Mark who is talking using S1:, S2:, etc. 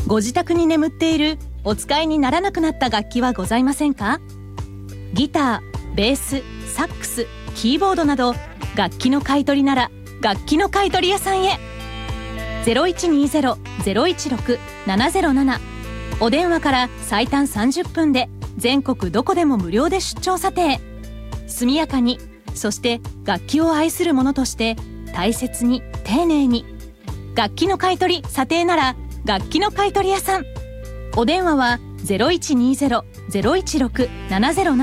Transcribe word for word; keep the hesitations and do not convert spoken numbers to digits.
S1: ご自宅に眠っているお使いにならなくなった楽器はございませんか？ギター、ベース、サックス、キーボードなど楽器の買い取りなら楽器の買い取り屋さんへ。 ゼロいちにゼロ ゼロいちろく ななゼロなな お電話から最短さんじゅっぷんで全国どこでも無料で出張査定。速やかに、そして楽器を愛する者として大切に丁寧に。楽器の買い取り査定なら楽器の買い取り屋さん。お電話は ゼロいちにゼロ ゼロいちろく ななゼロなな